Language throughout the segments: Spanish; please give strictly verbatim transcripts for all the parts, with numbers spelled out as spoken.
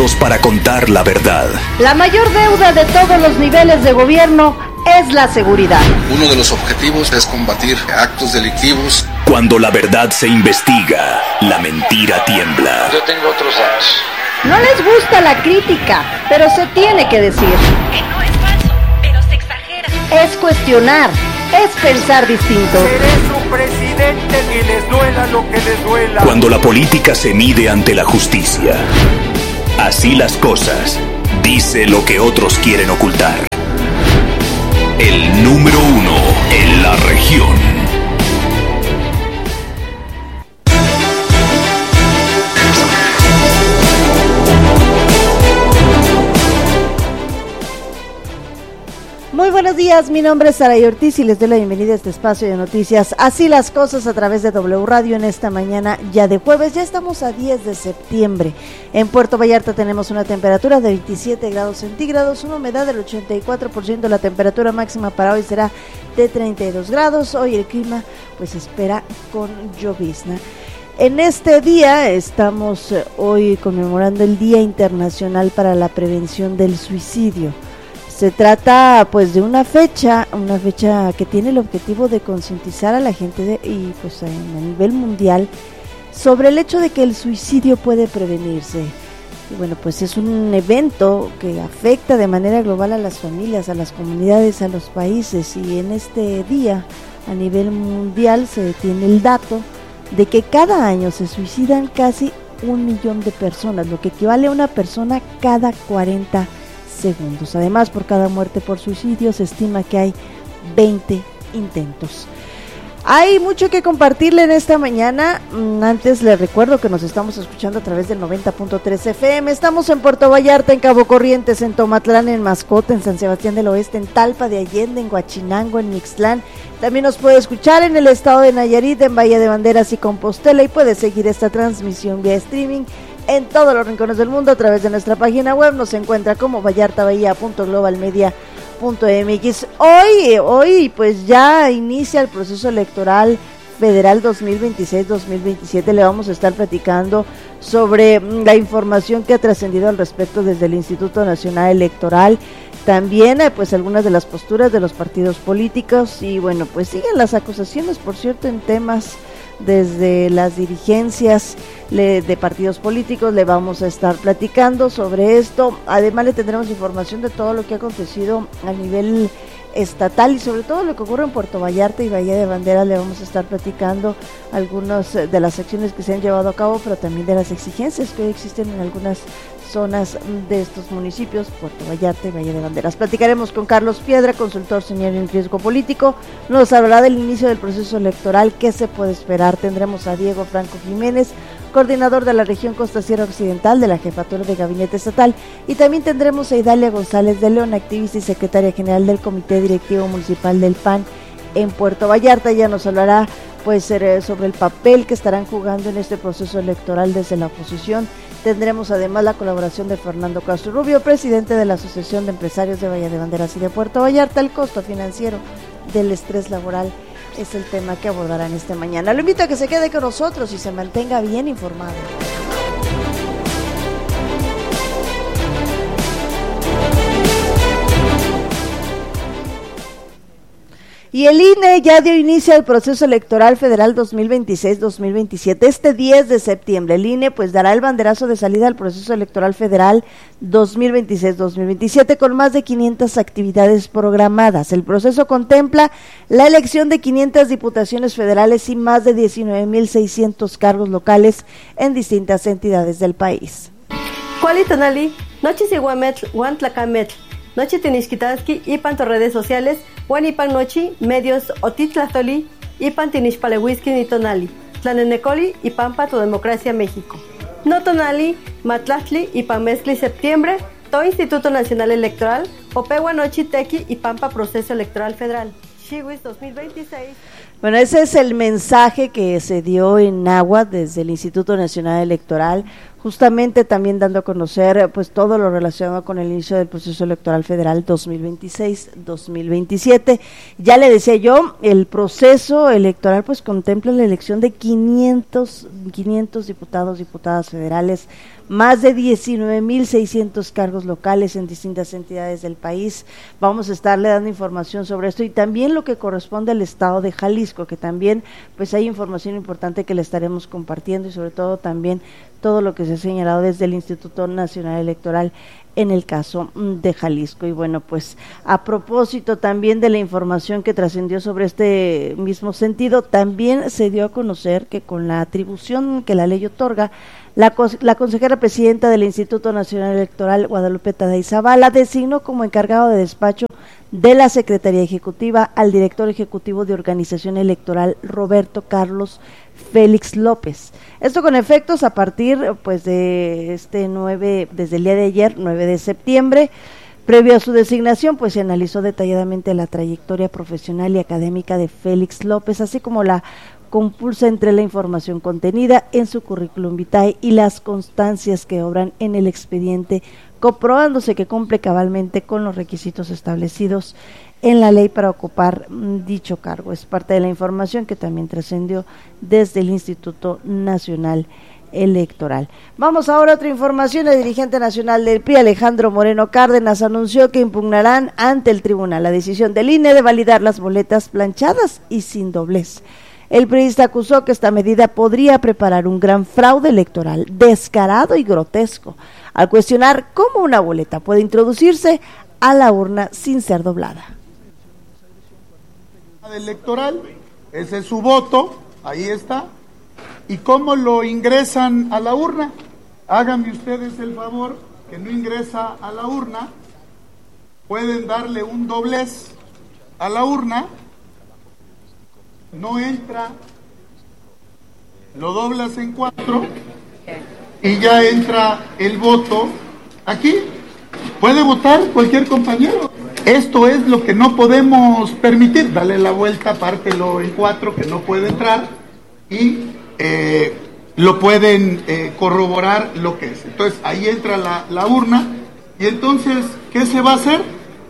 preparados para contar la verdad. La mayor deuda de todos los niveles de gobierno es la seguridad. Uno de los objetivos es combatir actos delictivos. Cuando la verdad se investiga, la mentira tiembla. Yo tengo otros datos. No les gusta la crítica, pero se tiene que decir. Que no es falso, pero se exagera. Es cuestionar, es pensar distinto. Seré su presidente y les duela lo que les duela. Cuando la política se mide ante la justicia. Así las cosas, dice lo que otros quieren ocultar. El número uno en la región. Muy buenos días, mi nombre es Saray Ortiz y les doy la bienvenida a este espacio de noticias. Así las cosas a través de W Radio en esta mañana ya de jueves. Ya estamos a diez de septiembre. En Puerto Vallarta tenemos una temperatura de veintisiete grados centígrados, una humedad del ochenta y cuatro por ciento. La temperatura máxima para hoy será de treinta y dos grados. Hoy el clima pues espera con llovizna. En este día estamos eh, hoy conmemorando el Día Internacional para la Prevención del Suicidio. Se trata pues de una fecha, una fecha que tiene el objetivo de concientizar a la gente de, y pues a nivel mundial sobre el hecho de que el suicidio puede prevenirse. Y bueno, pues es un evento que afecta de manera global a las familias, a las comunidades, a los países, y en este día a nivel mundial se tiene el dato de que cada año se suicidan casi un millón de personas, lo que equivale a una persona cada cuarenta segundos. Además, por cada muerte por suicidio se estima que hay veinte intentos. Hay mucho que compartirle en esta mañana. Antes les recuerdo que nos estamos escuchando a través del noventa punto tres F M. Estamos en Puerto Vallarta, en Cabo Corrientes, en Tomatlán, en Mascota, en San Sebastián del Oeste, en Talpa de Allende, en Huachinango, en Mixtlán. También nos puede escuchar en el estado de Nayarit, en Valle de Banderas y Compostela, y puede seguir esta transmisión vía streaming en todos los rincones del mundo a través de nuestra página web. Nos encuentra como vallarta bahía punto global media punto m x. Hoy, hoy pues ya inicia el proceso electoral federal dos mil veintiséis dos mil veintisiete. Le vamos a estar platicando sobre la información que ha trascendido al respecto desde el Instituto Nacional Electoral. También pues algunas de las posturas de los partidos políticos, y bueno, pues siguen las acusaciones, por cierto, en temas desde las dirigencias le, de partidos políticos. Le vamos a estar platicando sobre esto. Además le tendremos información de todo lo que ha acontecido a nivel estatal y sobre todo lo que ocurre en Puerto Vallarta y Bahía de Banderas. Le vamos a estar platicando algunas de las acciones que se han llevado a cabo, pero también de las exigencias que hoy existen en algunas zonas de estos municipios, Puerto Vallarta y Bahía de Banderas. Platicaremos con Carlos Piedra, consultor senior en riesgo político. Nos hablará del inicio del proceso electoral, qué se puede esperar. Tendremos a Diego Franco Jiménez, coordinador de la región Costa Sierra Occidental de la Jefatura de Gabinete Estatal, y también tendremos a Idalia González de León, activista y secretaria general del Comité Directivo Municipal del P A N en Puerto Vallarta. Ella nos hablará pues sobre el papel que estarán jugando en este proceso electoral desde la oposición. Tendremos además la colaboración de Fernando Castro Rubio, presidente de la Asociación de Empresarios de Bahía de Banderas y de Puerto Vallarta. El costo financiero del estrés laboral es el tema que abordarán esta mañana. Lo invito a que se quede con nosotros y se mantenga bien informado. Y el I N E ya dio inicio al proceso electoral federal dos mil veintiséis dos mil veintisiete. Este diez de septiembre el I N E pues dará el banderazo de salida al proceso electoral federal dos mil veintiséis dos mil veintisiete con más de quinientas actividades programadas. El proceso contempla la elección de quinientas diputaciones federales y más de diecinueve mil seiscientos cargos locales en distintas entidades del país. Kuali tonali, nochi siguametl, huantlacametl, nochi tinixquitaski y panto redes sociales, Huanipan Nochi, medios Otitlazoli, Ipan Tinixpalehuisqui ni Tonali, Tlanenecoli y Pampa Tu Democracia México. No Tonali, Matlachtli y Pamezcli Septiembre, To Instituto Nacional Electoral, Opegua Nochi Tequi y Pampa Proceso Electoral Federal. Chihuis dos mil veintiséis. Bueno, ese es el mensaje que se dio en Náhuatl desde el Instituto Nacional Electoral, justamente también dando a conocer pues todo lo relacionado con el inicio del proceso electoral federal dos mil veintiséis dos mil veintisiete. Ya le decía yo, el proceso electoral pues contempla la elección de quinientos diputados, diputadas federales, más de diecinueve mil seiscientos cargos locales en distintas entidades del país. Vamos a estarle dando información sobre esto y también lo que corresponde al estado de Jalisco, que también pues hay información importante que le estaremos compartiendo y sobre todo también todo lo que se ha señalado desde el Instituto Nacional Electoral en el caso de Jalisco. Y bueno, pues a propósito también de la información que trascendió sobre este mismo sentido, también se dio a conocer que con la atribución que la ley otorga, la, la consejera presidenta del Instituto Nacional Electoral, Guadalupe Tadei Zavala, designó como encargado de despacho de la Secretaría Ejecutiva al director ejecutivo de Organización Electoral, Roberto Carlos Félix López. Esto con efectos a partir pues de este nueve, desde el día de ayer, nueve de septiembre. Previo a su designación, pues se analizó detalladamente la trayectoria profesional y académica de Félix López, así como la compulsa entre la información contenida en su currículum vitae y las constancias que obran en el expediente, comprobándose que cumple cabalmente con los requisitos establecidos en la ley para ocupar dicho cargo. Es parte de la información que también trascendió desde el Instituto Nacional Electoral. Vamos ahora a otra información. El dirigente nacional del P R I, Alejandro Moreno Cárdenas, anunció que impugnarán ante el tribunal la decisión del I N E de validar las boletas planchadas y sin doblez. El priista acusó que esta medida podría preparar un gran fraude electoral descarado y grotesco, al cuestionar cómo una boleta puede introducirse a la urna sin ser doblada. Electoral, ese es su voto, ahí está. ¿Y cómo lo ingresan a la urna? Háganme ustedes el favor, que no ingresa a la urna, pueden darle un doblez a la urna, no entra, lo doblas en cuatro y ya entra el voto aquí. Puede votar cualquier compañero. Esto es lo que no podemos permitir. Dale la vuelta, pártelo en cuatro, que no puede entrar, y eh, lo pueden eh, corroborar lo que es. Entonces ahí entra la, la urna, y entonces, ¿qué se va a hacer?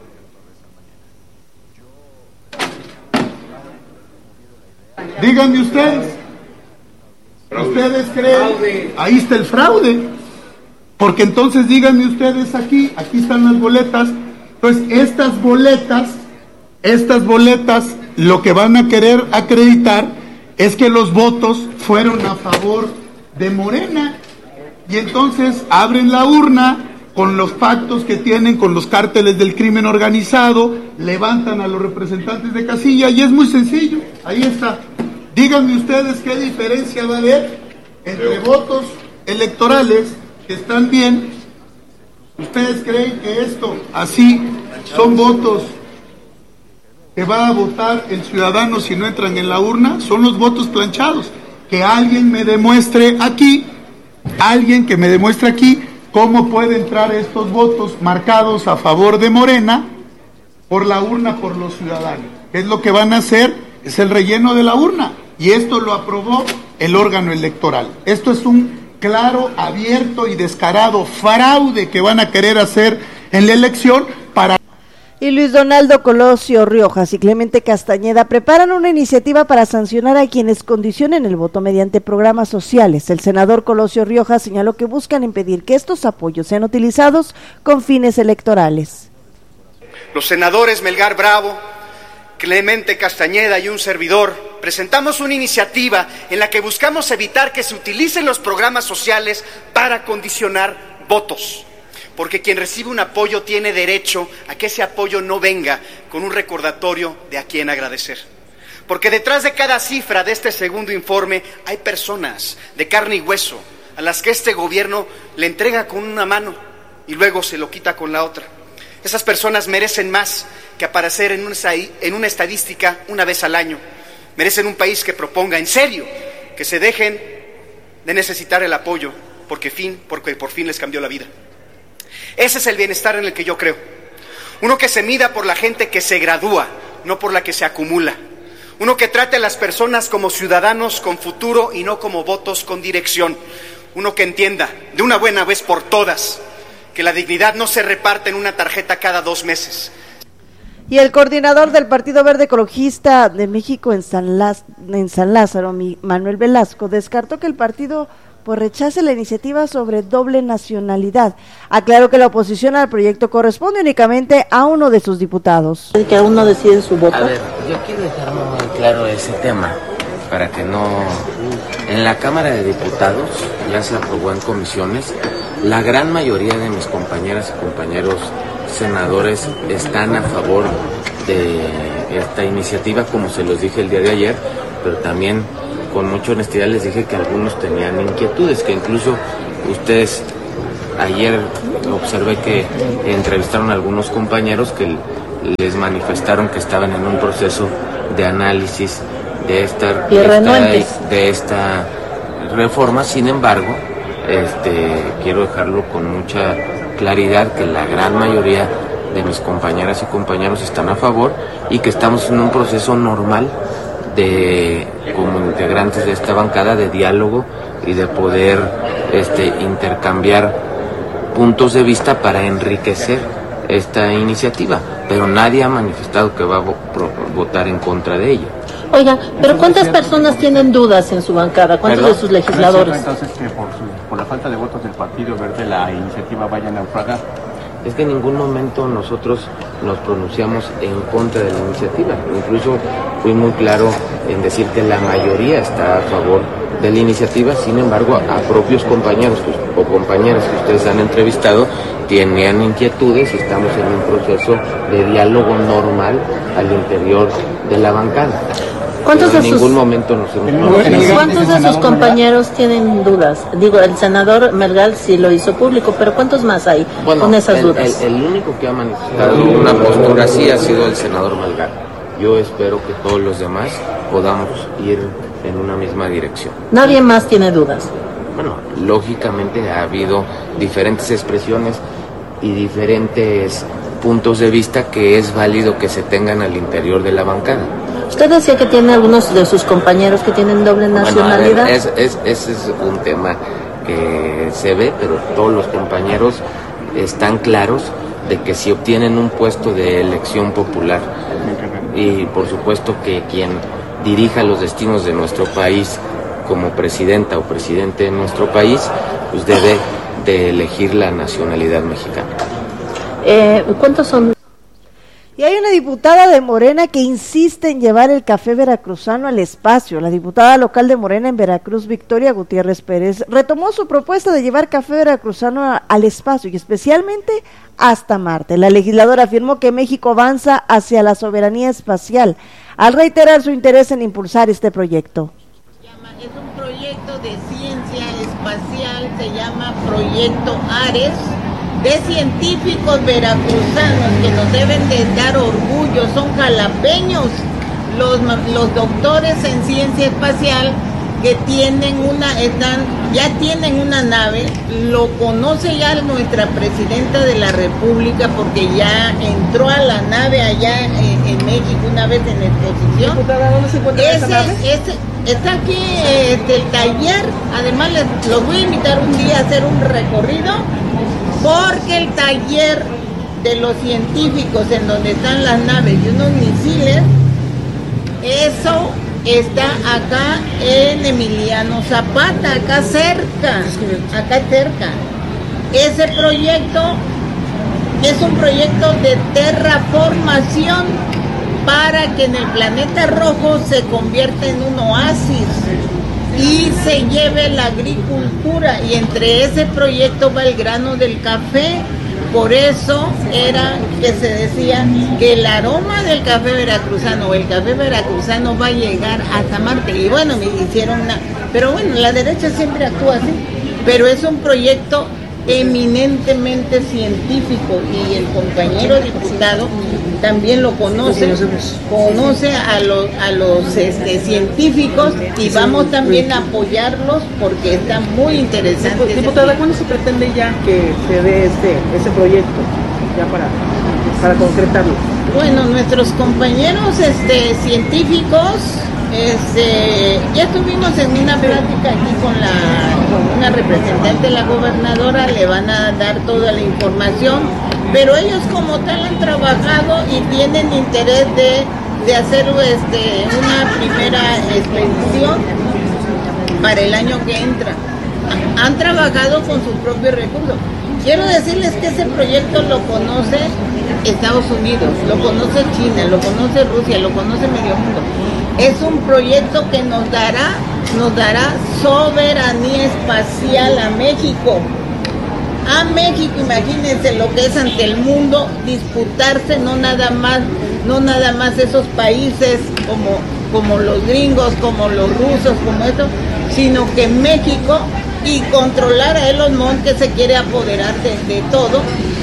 Díganme ustedes. ¿Ustedes creen? Ahí está el fraude. Porque entonces díganme ustedes aquí, aquí están las boletas. Entonces estas boletas, estas boletas lo que van a querer acreditar es que los votos fueron a favor de Morena. Y entonces abren la urna con los pactos que tienen con los cárteles del crimen organizado, levantan a los representantes de casilla y es muy sencillo, ahí está. Díganme ustedes qué diferencia va a haber entre votos electorales que están bien. ¿Ustedes creen que esto así son votos que va a votar el ciudadano si no entran en la urna? Son los votos planchados. Que alguien me demuestre aquí, alguien que me demuestre aquí cómo puede entrar estos votos marcados a favor de Morena por la urna, por los ciudadanos. ¿Qué es lo que van a hacer? Es el relleno de la urna. Y esto lo aprobó el órgano electoral. Esto es un claro, abierto y descarado fraude que van a querer hacer en la elección para... Y Luis Donaldo Colosio Riojas y Clemente Castañeda preparan una iniciativa para sancionar a quienes condicionen el voto mediante programas sociales. El senador Colosio Riojas señaló que buscan impedir que estos apoyos sean utilizados con fines electorales. Los senadores Melgar Bravo, Clemente Castañeda y un servidor presentamos una iniciativa en la que buscamos evitar que se utilicen los programas sociales para condicionar votos, porque quien recibe un apoyo tiene derecho a que ese apoyo no venga con un recordatorio de a quién agradecer. Porque detrás de cada cifra de este segundo informe hay personas de carne y hueso a las que este gobierno le entrega con una mano y luego se lo quita con la otra. Esas personas merecen más que aparecer en una, en una estadística una vez al año. Merecen un país que proponga en serio que se dejen de necesitar el apoyo porque, fin, porque por fin les cambió la vida. Ese es el bienestar en el que yo creo. Uno que se mida por la gente que se gradúa, no por la que se acumula. Uno que trate a las personas como ciudadanos con futuro y no como votos con dirección. Uno que entienda de una buena vez por todas que la dignidad no se reparte en una tarjeta cada dos meses. Y el coordinador del Partido Verde Ecologista de México en San, Laz- en San Lázaro, Manuel Velasco, descartó que el partido pues rechace la iniciativa sobre doble nacionalidad. Aclaró que la oposición al proyecto corresponde únicamente a uno de sus diputados. Que uno decide su voto. A ver, yo quiero dejar muy claro ese tema, para que no... En la Cámara de Diputados ya se aprobó en comisiones, la gran mayoría de mis compañeras y compañeros senadores están a favor de esta iniciativa, como se los dije el día de ayer, pero también con mucha honestidad les dije que algunos tenían inquietudes, que incluso ustedes ayer observé que entrevistaron a algunos compañeros que les manifestaron que estaban en un proceso de análisis de esta, de esta, de esta reforma. Sin embargo, este, quiero dejarlo con mucha claridad que la gran mayoría de mis compañeras y compañeros están a favor y que estamos en un proceso normal de, como integrantes de esta bancada, de diálogo y de poder este, intercambiar puntos de vista para enriquecer esta iniciativa, pero nadie ha manifestado que va a vo- pro- votar en contra de ella. Oiga, pero ¿cuántas personas tienen dudas en su bancada? ¿Cuántos ¿Perdón? de sus legisladores? Entonces, que por, su, por la falta de votos del Partido Verde la iniciativa vaya a naufragar. Es que en ningún momento nosotros nos pronunciamos en contra de la iniciativa. Incluso fui muy claro en decir que la mayoría está a favor de la iniciativa. Sin embargo, a propios compañeros o compañeras que ustedes han entrevistado tenían inquietudes y estamos en un proceso de diálogo normal al interior de la bancada. ¿Cuántos de en sus, ningún momento nos hemos pronunciado. ¿Cuántos de sus compañeros tienen dudas? Digo, el senador Melgar sí lo hizo público, pero ¿cuántos más hay bueno, con esas el, dudas? El, el único que ha manifestado una postura así ha sido el senador Melgar. Yo espero que todos los demás podamos ir en una misma dirección. Nadie más tiene dudas. Bueno, lógicamente ha habido diferentes expresiones y diferentes puntos de vista que es válido que se tengan al interior de la bancada. Usted decía que tiene algunos de sus compañeros que tienen doble nacionalidad. Bueno, es, es, ese es un tema que se ve, pero todos los compañeros están claros de que si obtienen un puesto de elección popular y por supuesto que quien dirija los destinos de nuestro país como presidenta o presidente de nuestro país, pues debe de elegir la nacionalidad mexicana. Eh, ¿Cuántos son? Y hay una diputada de Morena que insiste en llevar el café veracruzano al espacio. La diputada local de Morena en Veracruz, Victoria Gutiérrez Pérez, retomó su propuesta de llevar café veracruzano a, al espacio y especialmente hasta Marte. La legisladora afirmó que México avanza hacia la soberanía espacial al reiterar su interés en impulsar este proyecto. Es un proyecto de ciencia espacial, se llama Proyecto Ares, de científicos veracruzanos que nos deben de dar orgullo, son jalapeños, los, los doctores en ciencia espacial que tienen una, están, ya tienen una nave, lo conoce ya nuestra presidenta de la República porque ya entró a la nave allá en, en México una vez en exposición. ¿Dónde se encuentra esa nave? Ese, está aquí este, el taller, además les, los voy a invitar un día a hacer un recorrido porque el taller de los científicos en donde están las naves y unos misiles, eso está acá en Emiliano Zapata, acá cerca, acá cerca. Ese proyecto es un proyecto de terraformación para que en el planeta rojo se convierta en un oasis y se lleve la agricultura, y entre ese proyecto va el grano del café. Por eso era que se decía que el aroma del café veracruzano o el café veracruzano va a llegar hasta Marte. Y bueno, me hicieron una... Pero bueno, la derecha siempre actúa así. Pero es un proyecto eminentemente científico y el compañero diputado también lo conoce, conoce a los, a los este, científicos y vamos también a apoyarlos porque está muy interesante. Diputada, ¿cuándo se pretende ya que se dé este ese proyecto ya para, para concretarlo? Bueno, nuestros compañeros este, científicos, este, ya estuvimos en una plática aquí con, la, con una representante de la gobernadora, le van a dar toda la información, pero ellos como tal han trabajado y tienen interés de, de hacer este, una primera expedición para el año que entra. Han trabajado con sus propios recursos. Quiero decirles que ese proyecto lo conoce Estados Unidos, lo conoce China, lo conoce Rusia, lo conoce medio mundo. Es un proyecto que nos dará, nos dará soberanía espacial a México. A México, imagínense lo que es ante el mundo disputarse, no nada más, no nada más esos países como, como los gringos, como los rusos, como esto, sino que México y controlar a Elon Musk, que se quiere apoderar de, de todo.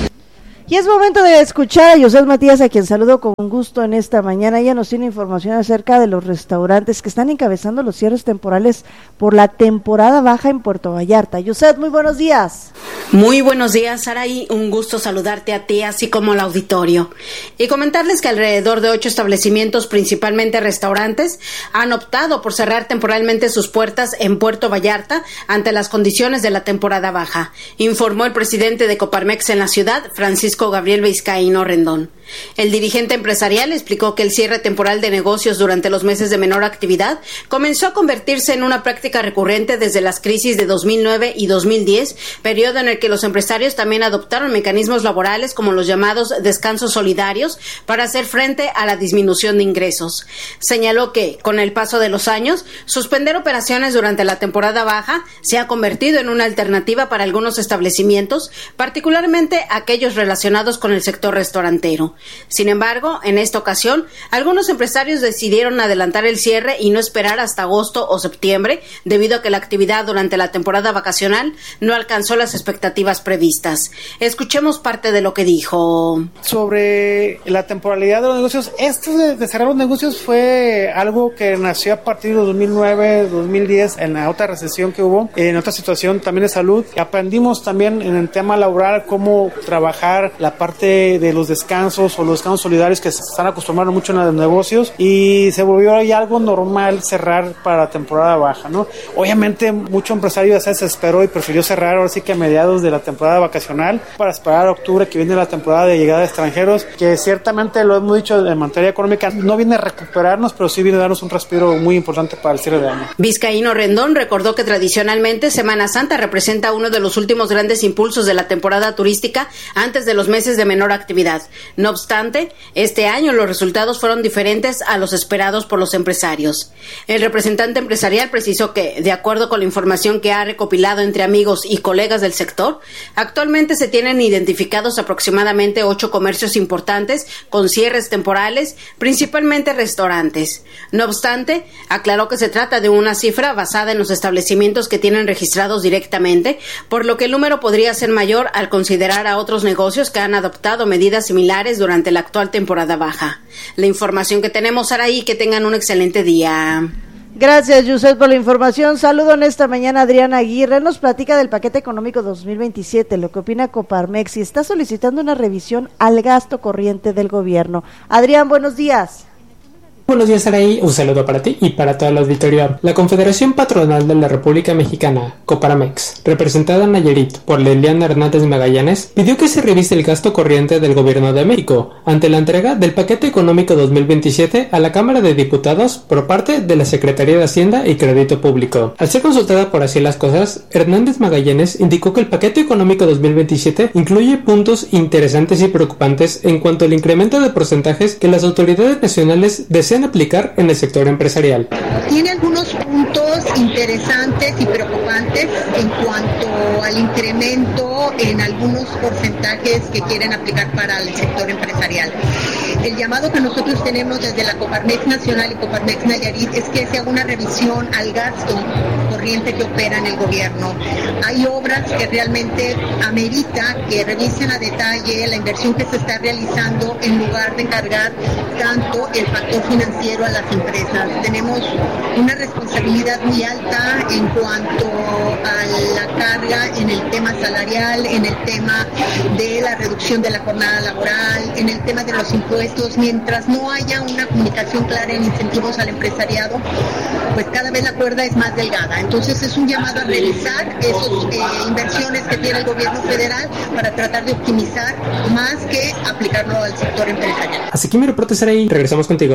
Y es momento de escuchar a Yosef Matías, a quien saludo con gusto en esta mañana. Ella nos tiene información acerca de los restaurantes que están encabezando los cierres temporales por la temporada baja en Puerto Vallarta. Yosef, muy buenos días. Muy buenos días, Saraí. Un gusto saludarte a ti, así como al auditorio. Y comentarles que alrededor de ocho establecimientos, principalmente restaurantes, han optado por cerrar temporalmente sus puertas en Puerto Vallarta ante las condiciones de la temporada baja, informó el presidente de Coparmex en la ciudad, Francisco Gabriel Vizcaíno Rendón. El dirigente empresarial explicó que el cierre temporal de negocios durante los meses de menor actividad comenzó a convertirse en una práctica recurrente desde las crisis de dos mil nueve y dos mil diez, periodo en el que los empresarios también adoptaron mecanismos laborales como los llamados descansos solidarios para hacer frente a la disminución de ingresos. Señaló que, con el paso de los años, suspender operaciones durante la temporada baja se ha convertido en una alternativa para algunos establecimientos, particularmente aquellos relacionados con el sector restaurantero. Sin embargo, en esta ocasión, algunos empresarios decidieron adelantar el cierre y no esperar hasta agosto o septiembre, debido a que la actividad durante la temporada vacacional no alcanzó las expectativas previstas. Escuchemos parte de lo que dijo. Sobre la temporalidad de los negocios, esto de, de cerrar los negocios fue algo que nació a partir de dos mil nueve, dos mil diez, en la otra recesión que hubo, en otra situación también de salud. Aprendimos también en el tema laboral cómo trabajar la parte de los descansos o los descansos solidarios que se están acostumbrando mucho en los negocios, y se volvió ya algo normal cerrar para la temporada baja, ¿no? Obviamente mucho empresario ya se desesperó y prefirió cerrar ahora sí que a mediados de la temporada vacacional para esperar a octubre, que viene la temporada de llegada de extranjeros, que ciertamente lo hemos dicho en materia económica, no viene a recuperarnos, pero sí viene a darnos un respiro muy importante para el cierre de año. Vizcaíno Rendón recordó que tradicionalmente Semana Santa representa uno de los últimos grandes impulsos de la temporada turística antes de los meses de menor actividad. No obstante, este año los resultados fueron diferentes a los esperados por los empresarios. El representante empresarial precisó que, de acuerdo con la información que ha recopilado entre amigos y colegas del sector, actualmente se tienen identificados aproximadamente ocho comercios importantes con cierres temporales, principalmente restaurantes. No obstante, aclaró que se trata de una cifra basada en los establecimientos que tienen registrados directamente, por lo que el número podría ser mayor al considerar a otros negocios que han adoptado medidas similares durante la actual temporada baja. La información que tenemos, Saraí, que tengan un excelente día. Gracias, Yusef, por la información. Saludo en esta mañana a Adriana Aguirre. Nos platica del paquete económico dos mil veintisiete, lo que opina Coparmex, y está solicitando una revisión al gasto corriente del gobierno. Adrián, buenos días. Buenos días, Saraí. Un saludo para ti y para toda la auditoría. La Confederación Patronal de la República Mexicana, Coparmex, representada en Nayarit por Liliana Hernández Magallanes, pidió que se revise el gasto corriente del Gobierno de México ante la entrega del paquete económico dos mil veintisiete a la Cámara de Diputados por parte de la Secretaría de Hacienda y Crédito Público. Al ser consultada por Así las Cosas, Hernández Magallanes indicó que el paquete económico dos mil veintisiete incluye puntos interesantes y preocupantes en cuanto al incremento de porcentajes que las autoridades nacionales desean aplicar en el sector empresarial. Tiene algunos puntos interesantes y preocupantes en cuanto al incremento en algunos porcentajes que quieren aplicar para el sector empresarial. El llamado que nosotros tenemos desde la Coparmex Nacional y Coparmex Nayarit es que se haga una revisión al gasto corriente que opera en el gobierno. Hay obras que realmente amerita que revisen a detalle la inversión que se está realizando en lugar de encargar tanto el factor financiero a las empresas. Tenemos una responsabilidad muy alta en cuanto a la carga en el tema salarial, en el tema de la reducción de la jornada laboral, en el tema de los impuestos estos, mientras no haya una comunicación clara en incentivos al empresariado, pues cada vez la cuerda es más delgada. Entonces es un llamado a revisar esas eh, inversiones que tiene el gobierno federal para tratar de optimizar más que aplicarlo al sector empresarial. Así que mi reporte será ahí. Regresamos contigo.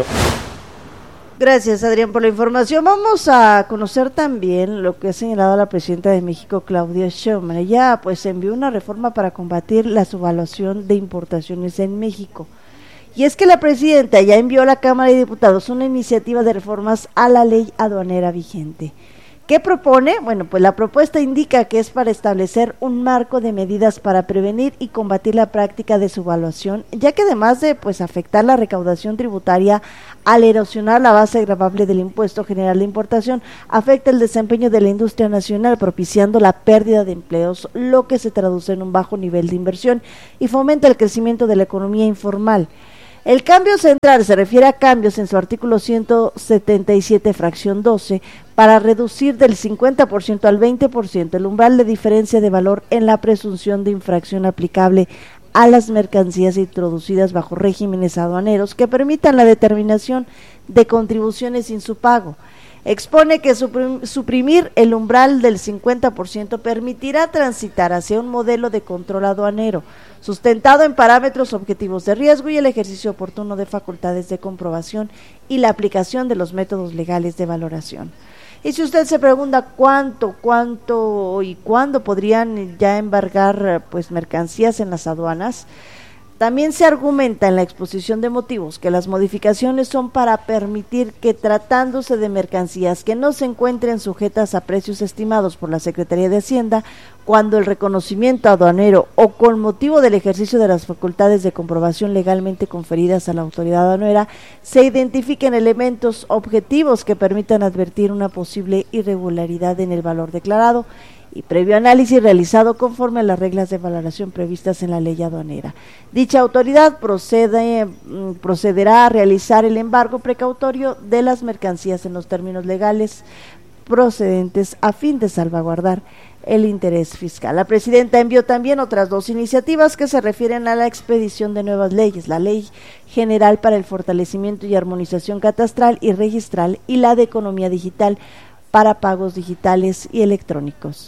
Gracias, Adrián, por la información. Vamos a conocer también lo que ha señalado la presidenta de México, Claudia Sheinbaum. Ella pues envió una reforma para combatir la subvaluación de importaciones en México. Y es que la presidenta ya envió a la Cámara de Diputados una iniciativa de reformas a la ley aduanera vigente. ¿Qué propone? Bueno, pues la propuesta indica que es para establecer un marco de medidas para prevenir y combatir la práctica de subvaluación, ya que además de pues afectar la recaudación tributaria al erosionar la base gravable del impuesto general de importación, afecta el desempeño de la industria nacional, propiciando la pérdida de empleos, lo que se traduce en un bajo nivel de inversión y fomenta el crecimiento de la economía informal. El cambio central se refiere a cambios en su artículo ciento setenta y siete, fracción doce, para reducir del cincuenta por ciento al veinte por ciento el umbral de diferencia de valor en la presunción de infracción aplicable a las mercancías introducidas bajo regímenes aduaneros que permitan la determinación de contribuciones sin su pago. Expone que suprimir el umbral del cincuenta por ciento permitirá transitar hacia un modelo de control aduanero, sustentado en parámetros objetivos de riesgo y el ejercicio oportuno de facultades de comprobación y la aplicación de los métodos legales de valoración. Y si usted se pregunta cuánto, cuánto y cuándo podrían ya embargar pues mercancías en las aduanas, también se argumenta en la exposición de motivos que las modificaciones son para permitir que, tratándose de mercancías que no se encuentren sujetas a precios estimados por la Secretaría de Hacienda, cuando el reconocimiento aduanero o con motivo del ejercicio de las facultades de comprobación legalmente conferidas a la autoridad aduanera, se identifiquen elementos objetivos que permitan advertir una posible irregularidad en el valor declarado y previo análisis realizado conforme a las reglas de valoración previstas en la ley aduanera. Dicha autoridad procede, procederá a realizar el embargo precautorio de las mercancías en los términos legales procedentes a fin de salvaguardar el interés fiscal. La presidenta envió también otras dos iniciativas que se refieren a la expedición de nuevas leyes, la Ley General para el Fortalecimiento y Armonización Catastral y Registral y la de Economía Digital para pagos digitales y electrónicos.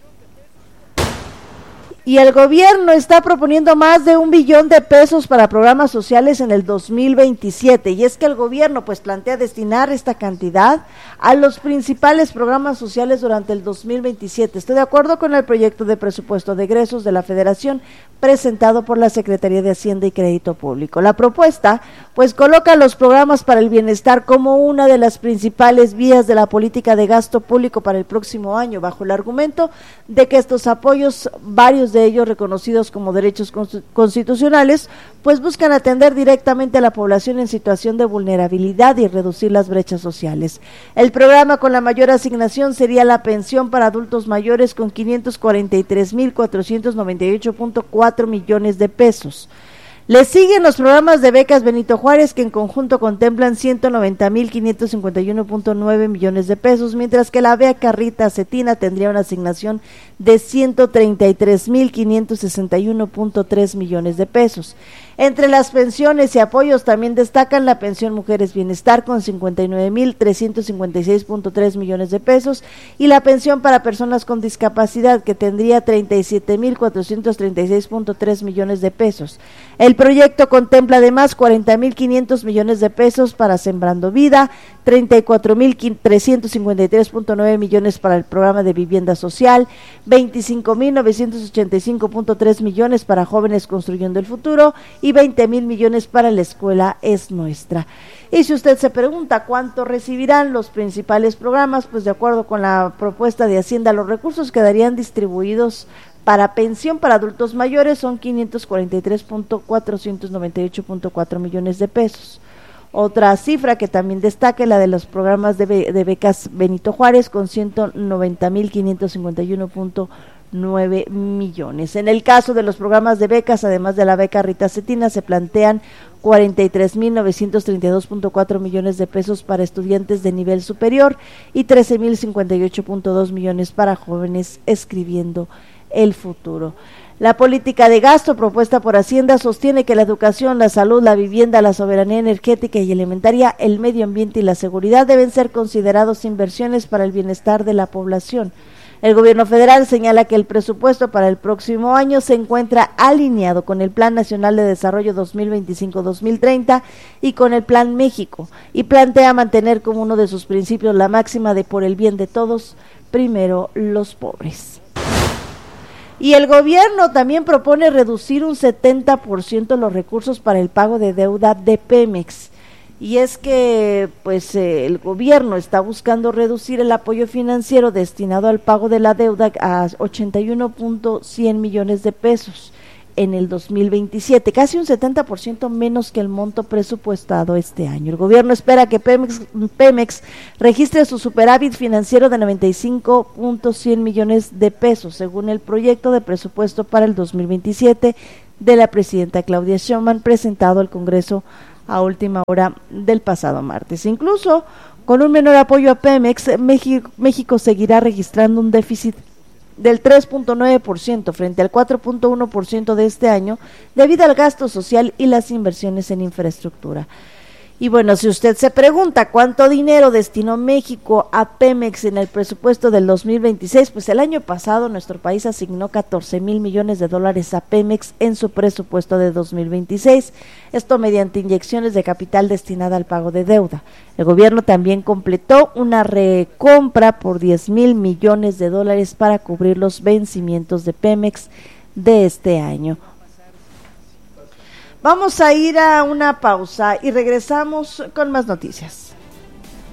Y el gobierno está proponiendo más de un billón de pesos para programas sociales en el dos mil veintisiete, y es que el gobierno pues plantea destinar esta cantidad a los principales programas sociales durante el dos mil veintisiete. Estoy de acuerdo con el proyecto de presupuesto de egresos de la Federación presentado por la Secretaría de Hacienda y Crédito Público. La propuesta pues coloca los programas para el bienestar como una de las principales vías de la política de gasto público para el próximo año, bajo el argumento de que estos apoyos, varios de ellos reconocidos como derechos constitucionales, pues buscan atender directamente a la población en situación de vulnerabilidad y reducir las brechas sociales. El programa con la mayor asignación sería la pensión para adultos mayores con quinientos cuarenta y tres mil cuatrocientos noventa y ocho punto cuatro millones de pesos. Le siguen los programas de becas Benito Juárez, que en conjunto contemplan ciento noventa mil quinientos cincuenta y uno punto nueve millones de pesos, mientras que la beca Rita Cetina tendría una asignación de ciento treinta y tres mil quinientos sesenta y uno punto tres millones de pesos. Entre las pensiones y apoyos también destacan la pensión Mujeres Bienestar con cincuenta y nueve mil trescientos cincuenta y seis punto tres millones de pesos y la pensión para personas con discapacidad, que tendría treinta y siete mil cuatrocientos treinta y seis punto tres millones de pesos. El proyecto contempla además cuarenta mil quinientos millones de pesos para Sembrando Vida, treinta y cuatro mil trescientos cincuenta y tres punto nueve millones para el programa de vivienda social, veinticinco mil novecientos ochenta y cinco punto tres millones para Jóvenes Construyendo el Futuro y veinte mil millones para La Escuela es Nuestra. Y si usted se pregunta cuánto recibirán los principales programas, pues de acuerdo con la propuesta de Hacienda, los recursos quedarían distribuidos para pensión para adultos mayores son quinientos cuarenta y tres punto cuatrocientos noventa y ocho punto cuatro millones de pesos. Otra cifra que también destaca es la de los programas de, be- de becas Benito Juárez con ciento noventa mil quinientos cincuenta y uno punto nueve millones. En el caso de los programas de becas, además de la beca Rita Cetina, se plantean cuarenta y tres mil novecientos treinta y dos punto cuatro millones de pesos para estudiantes de nivel superior y trece mil cincuenta y ocho punto dos millones para jóvenes escribiendo el futuro. La política de gasto propuesta por Hacienda sostiene que la educación, la salud, la vivienda, la soberanía energética y alimentaria, el medio ambiente y la seguridad deben ser considerados inversiones para el bienestar de la población. El gobierno federal señala que el presupuesto para el próximo año se encuentra alineado con el Plan Nacional de Desarrollo dos mil veinticinco a dos mil treinta y con el Plan México, y plantea mantener como uno de sus principios la máxima de por el bien de todos, primero los pobres. Y el gobierno también propone reducir un setenta por ciento los recursos para el pago de deuda de Pemex. Y es que pues eh, el gobierno está buscando reducir el apoyo financiero destinado al pago de la deuda a ochenta y uno punto cien millones de pesos en el dos mil veintisiete, casi un setenta por ciento menos que el monto presupuestado este año. El gobierno espera que Pemex, Pemex registre su superávit financiero de noventa y cinco punto cien millones de pesos, según el proyecto de presupuesto para el dos mil veintisiete de la presidenta Claudia Sheinbaum, presentado al Congreso a última hora del pasado martes. Incluso con un menor apoyo a Pemex, México, México seguirá registrando un déficit del tres punto nueve por ciento frente al cuatro punto uno por ciento de este año, debido al gasto social y las inversiones en infraestructura. Y bueno, si usted se pregunta cuánto dinero destinó México a Pemex en el presupuesto del dos mil veintiséis, pues el año pasado nuestro país asignó catorce mil millones de dólares a Pemex en su presupuesto de dos mil veintiséis, esto mediante inyecciones de capital destinada al pago de deuda. El gobierno también completó una recompra por diez mil millones de dólares para cubrir los vencimientos de Pemex de este año. Vamos a ir a una pausa y regresamos con más noticias.